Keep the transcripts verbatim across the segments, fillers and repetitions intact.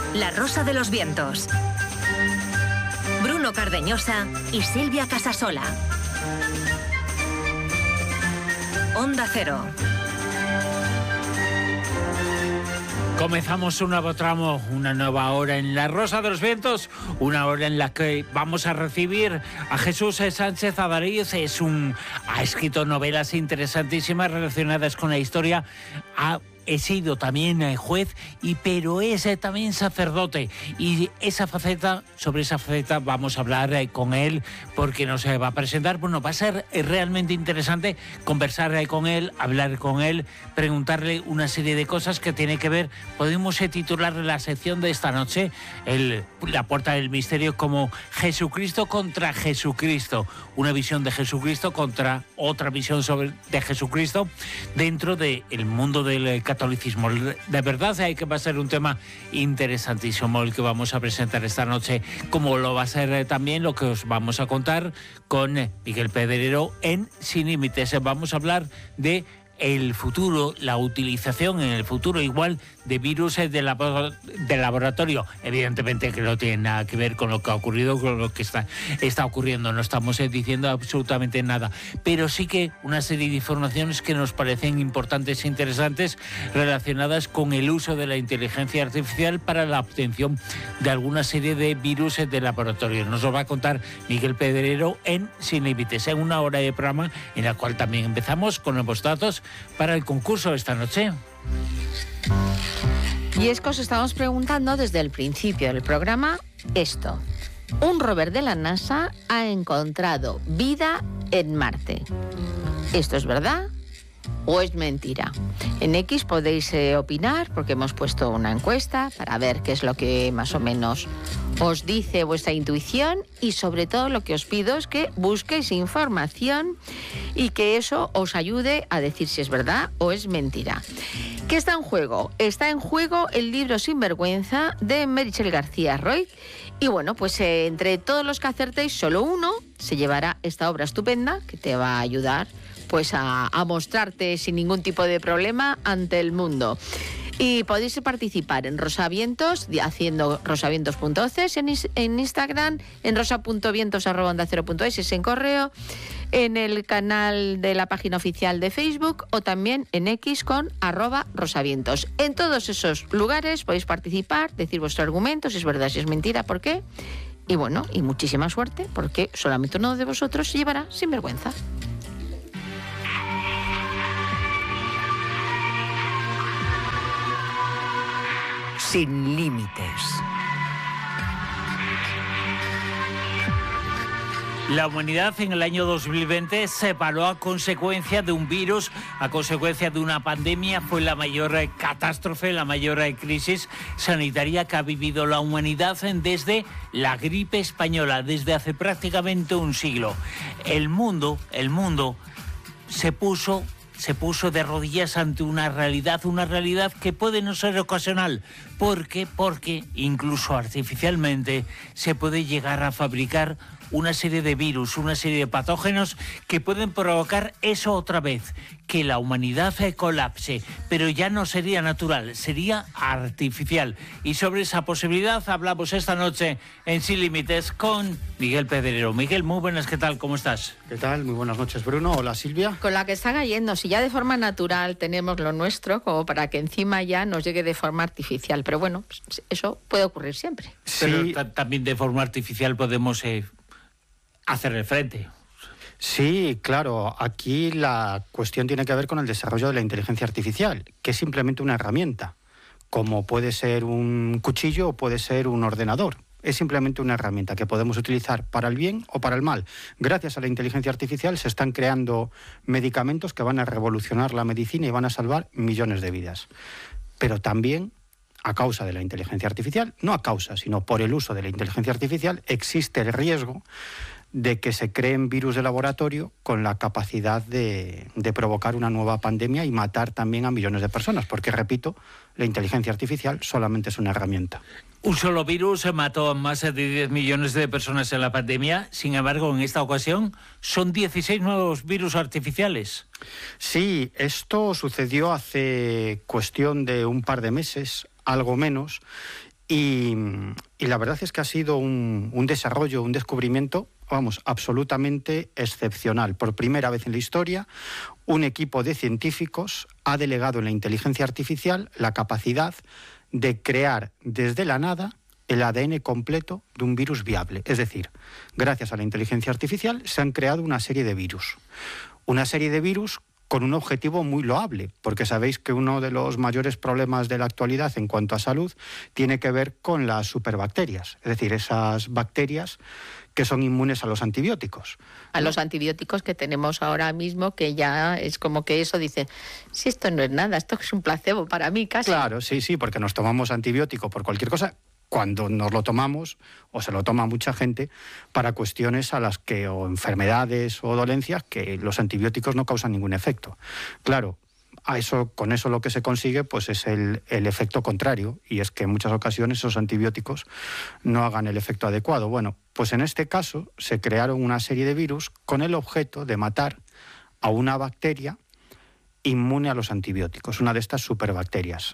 La Rosa de los Vientos. Bruno Cardeñosa y Silvia Casasola. Onda Cero. Comenzamos un nuevo tramo, una nueva hora en La Rosa de los Vientos, una hora en la que vamos a recibir a Jesús Sánchez Adariz. Es un, ha escrito novelas interesantísimas relacionadas con la historia. Ha, he sido también juez, y pero es también sacerdote. Y esa faceta, sobre esa faceta vamos a hablar con él, porque nos va a presentar. Bueno, va a ser realmente interesante conversar con él, hablar con él, preguntarle una serie de cosas que tiene que ver. Podemos titular la sección de esta noche, el, La Puerta del Misterio, como Jesucristo contra Jesucristo. Una visión de Jesucristo contra otra visión sobre, de Jesucristo dentro del mundo del catolicismo. De verdad hay que va a ser un tema interesantísimo el que vamos a presentar esta noche, como lo va a ser también lo que os vamos a contar con Miguel Pedrero en Sin Límites. Vamos a hablar de el futuro, la utilización en el futuro igual de virus de, labo- de laboratorio. Evidentemente que no tiene nada que ver con lo que ha ocurrido, con lo que está, está ocurriendo. No estamos eh, diciendo absolutamente nada. Pero sí que una serie de informaciones que nos parecen importantes e interesantes relacionadas con el uso de la inteligencia artificial para la obtención de alguna serie de virus de laboratorio. Nos lo va a contar Miguel Pedrero en Sin Límites, en una hora de programa en la cual también empezamos con nuevos datos para el concurso de esta noche. Y es que os estamos preguntando desde el principio del programa esto. Un rover de la NASA ha encontrado vida en Marte. ¿Esto es verdad o es mentira? En X podéis eh, opinar, porque hemos puesto una encuesta para ver qué es lo que más o menos os dice vuestra intuición, y sobre todo lo que os pido es que busquéis información y que eso os ayude a decir si es verdad o es mentira. ¿Qué está en juego? Está en juego el libro Sinvergüenza de Meritxell García Roig. Y bueno, pues eh, entre todos los que acertéis, solo uno se llevará esta obra estupenda que te va a ayudar pues a, a mostrarte sin ningún tipo de problema ante el mundo. Y podéis participar en Rosavientos, haciendo rosavientos punto c s, en, en Instagram, en rosa punto vientos arroba onda cero punto es, es en correo, en el canal de la página oficial de Facebook, o también en X con arroba rosavientos. En todos esos lugares podéis participar, decir vuestro argumento, si es verdad, si es mentira, por qué. Y bueno, y muchísima suerte, porque solamente uno de vosotros se llevará Sinvergüenza. Sin Límites. La humanidad en el año dos mil veinte se paró a consecuencia de un virus, a consecuencia de una pandemia. Fue la mayor eh, catástrofe, la mayor eh, crisis sanitaria que ha vivido la humanidad desde la gripe española, desde hace prácticamente un siglo. El mundo, el mundo se puso... se puso de rodillas ante una realidad, una realidad que puede no ser ocasional. ¿Por qué? Porque incluso artificialmente se puede llegar a fabricar una serie de virus, una serie de patógenos que pueden provocar eso otra vez, que la humanidad colapse, pero ya no sería natural, sería artificial. Y sobre esa posibilidad hablamos esta noche en Sin Límites con Miguel Pedrero. Miguel, muy buenas, ¿qué tal? ¿Cómo estás? ¿Qué tal? Muy buenas noches, Bruno. Hola, Silvia. Con la que están cayendo, si ya de forma natural tenemos lo nuestro, como para que encima ya nos llegue de forma artificial. Pero bueno, pues eso puede ocurrir siempre. Sí. Pero también de forma artificial podemos eh, hacerle frente. Sí, claro. Aquí la cuestión tiene que ver con el desarrollo de la inteligencia artificial, que es simplemente una herramienta, como puede ser un cuchillo o puede ser un ordenador. Es simplemente una herramienta que podemos utilizar para el bien o para el mal. Gracias a la inteligencia artificial se están creando medicamentos que van a revolucionar la medicina y van a salvar millones de vidas. Pero también, a causa de la inteligencia artificial, no a causa, sino por el uso de la inteligencia artificial, existe el riesgo de que se creen virus de laboratorio con la capacidad de, de provocar una nueva pandemia y matar también a millones de personas, porque, repito, la inteligencia artificial solamente es una herramienta. Un solo virus mató a más de diez millones de personas en la pandemia. Sin embargo, en esta ocasión son dieciséis nuevos virus artificiales. Sí, esto sucedió hace cuestión de un par de meses, algo menos, Y, y la verdad es que ha sido un, un desarrollo, un descubrimiento, vamos, absolutamente excepcional. Por primera vez en la historia, un equipo de científicos ha delegado en la inteligencia artificial la capacidad de crear desde la nada el A D N completo de un virus viable. Es decir, gracias a la inteligencia artificial se han creado una serie de virus. Una serie de virus con un objetivo muy loable, porque sabéis que uno de los mayores problemas de la actualidad en cuanto a salud tiene que ver con las superbacterias, es decir, esas bacterias que son inmunes a los antibióticos. A los antibióticos que tenemos ahora mismo, que ya es como que eso dice, si esto no es nada, esto es un placebo para mí casi. Claro, sí, sí, porque nos tomamos antibiótico por cualquier cosa, cuando nos lo tomamos, o se lo toma mucha gente, para cuestiones a las que, o enfermedades o dolencias, que los antibióticos no causan ningún efecto. Claro, a eso, con eso lo que se consigue pues es el, el efecto contrario, y es que en muchas ocasiones esos antibióticos no hagan el efecto adecuado. Bueno, pues en este caso se crearon una serie de virus con el objeto de matar a una bacteria inmune a los antibióticos, una de estas superbacterias.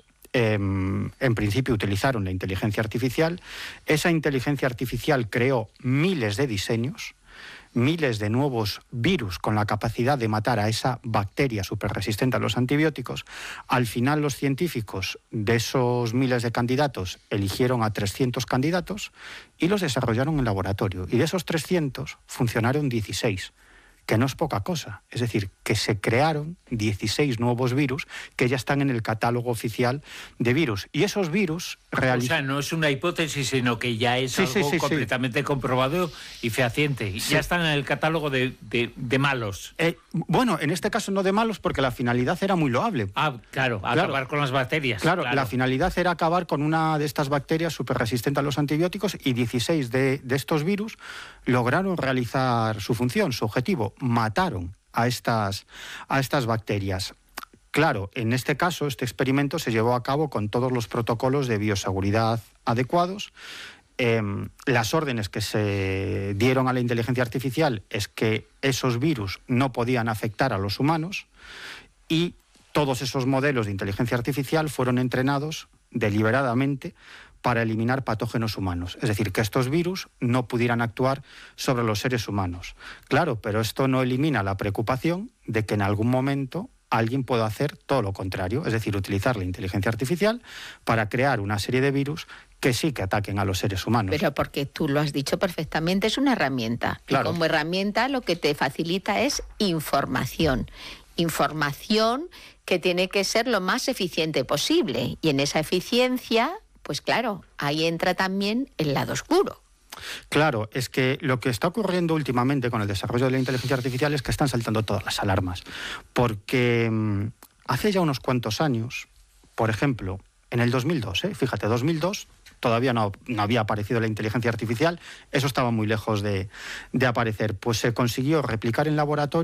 En principio utilizaron la inteligencia artificial. Esa inteligencia artificial creó miles de diseños, miles de nuevos virus con la capacidad de matar a esa bacteria superresistente a los antibióticos. Al final los científicos de esos miles de candidatos eligieron a trescientos candidatos y los desarrollaron en laboratorio. Y de esos trescientos funcionaron dieciséis. Que no es poca cosa. Es decir, que se crearon dieciséis nuevos virus que ya están en el catálogo oficial de virus. Y esos virus realizan... O sea, no es una hipótesis, sino que ya es sí, algo sí, sí, completamente sí. comprobado y fehaciente. Y sí. ya están en el catálogo de, de, de malos. Eh, bueno, en este caso no de malos, porque la finalidad era muy loable. Ah, claro, Claro. acabar con las bacterias. Claro, claro, la finalidad era acabar con una de estas bacterias superresistentes a los antibióticos, y dieciséis de, de estos virus lograron realizar su función, su objetivo. Mataron a estas, a estas bacterias. Claro, en este caso, este experimento se llevó a cabo con todos los protocolos de bioseguridad adecuados. Eh, las órdenes que se dieron a la inteligencia artificial es que esos virus no podían afectar a los humanos, y todos esos modelos de inteligencia artificial fueron entrenados deliberadamente para eliminar patógenos humanos. Es decir, que estos virus no pudieran actuar sobre los seres humanos. Claro, pero esto no elimina la preocupación de que en algún momento alguien pueda hacer todo lo contrario, es decir, utilizar la inteligencia artificial para crear una serie de virus que sí que ataquen a los seres humanos. Pero porque tú lo has dicho perfectamente, es una herramienta. Claro. Y como herramienta lo que te facilita es información. Información que tiene que ser lo más eficiente posible. Y en esa eficiencia, pues claro, ahí entra también el lado oscuro. Claro, es que lo que está ocurriendo últimamente con el desarrollo de la inteligencia artificial es que están saltando todas las alarmas. Porque mmm, hace ya unos cuantos años, por ejemplo, en el dos mil dos, ¿eh? fíjate, dos mil dos, todavía no, no había aparecido la inteligencia artificial, eso estaba muy lejos de, de aparecer, pues se consiguió replicar en laboratorio